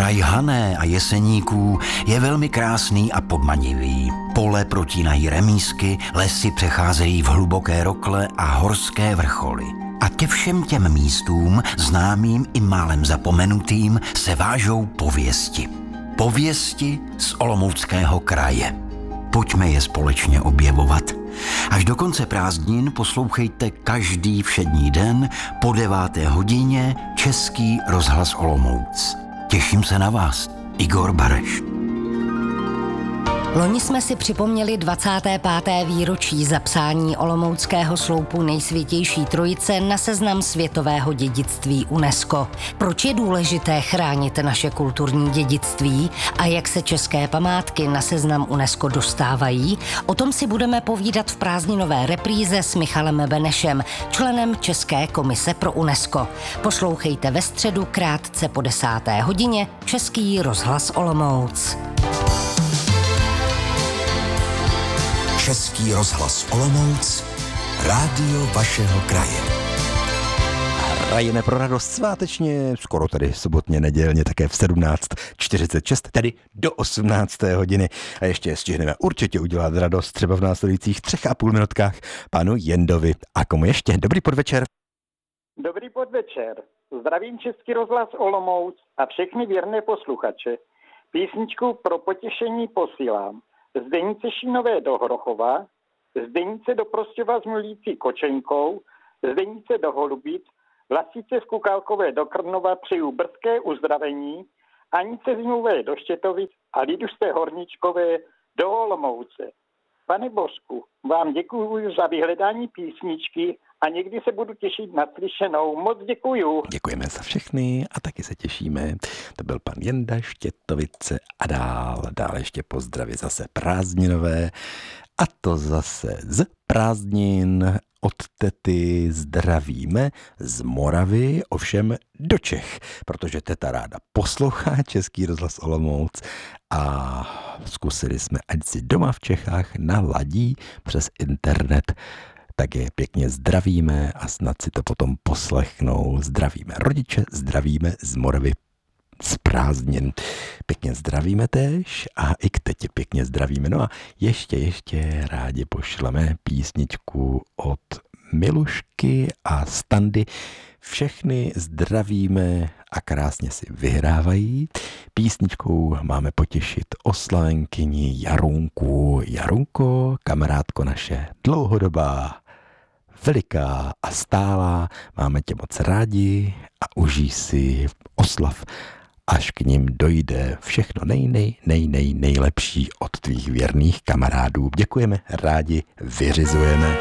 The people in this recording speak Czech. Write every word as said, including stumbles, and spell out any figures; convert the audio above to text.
Kraj Hané a Jeseníků je velmi krásný a podmanivý. Pole protínají remísky, lesy přecházejí v hluboké rokle a horské vrcholy. A ke všem těm místům, známým i málem zapomenutým, se vážou pověsti. Pověsti z Olomouckého kraje. Pojďme je společně objevovat. Až do konce prázdnin poslouchejte každý všední den po deváté hodině Český rozhlas Olomouc. Těším se na vás, Igor Bareš. Loni jsme si připomněli dvacáté páté výročí zapsání olomouckého sloupu Nejsvětější trojice na seznam světového dědictví UNESCO. Proč je důležité chránit naše kulturní dědictví a jak se české památky na seznam UNESCO dostávají? O tom si budeme povídat v prázdninové repríze s Michalem Benešem, členem České komise pro UNESCO. Poslouchejte ve středu krátce po desáté hodině Český rozhlas Olomouc. Český rozhlas Olomouc, rádio vašeho kraje. Hrajeme pro radost svátečně, skoro tedy sobotně, nedělně, také v sedmnáct čtyřicet šest, tedy do osmnácté hodiny. A ještě stihneme určitě udělat radost třeba v následujících třech a půl minutkách panu Jendovi. A komu ještě? Dobrý podvečer. Dobrý podvečer. Zdravím Český rozhlas Olomouc a všechny věrné posluchače. Písničku pro potěšení posílám Zdenice Šínové do Hrochova, Zdenice do Prostějova s Mulící Kočenkou, Zdenice do Holubic, Vlasice z Kukálkové do Krnova přeju brzké uzdravení, Anice Zimové do Štětovic a Lidu z té Horničkové do Olomouce. Pane Božku, vám děkuji za vyhledání písničky a někdy se budu těšit na slyšenou. Moc děkuju. Děkujeme za všechny a taky se těšíme. To byl pan Jenda, Štětovice a dál. Dál ještě pozdravy zase prázdninové. A to zase z prázdnin od tety zdravíme z Moravy, ovšem do Čech, protože teta ráda poslouchá Český rozhlas Olomouc a zkusili jsme, ať si doma v Čechách naladí přes internet. Tak je pěkně zdravíme a snad si to potom poslechnou. Zdravíme rodiče, zdravíme z Moravy z prázdnin. Pěkně zdravíme též a i k tetě pěkně zdravíme. No a ještě, ještě rádi pošleme písničku od Milušky a Standy. Všechny zdravíme a krásně si vyhrávají. Písničkou máme potěšit oslavenkyni Jarunku. Jarunko, kamarádko naše dlouhodobá, veliká a stálá, máme tě moc rádi a užij si oslav, až k nim dojde všechno nej, nej, nej, nej, nejlepší od tvých věrných kamarádů. Děkujeme, rádi vyřizujeme.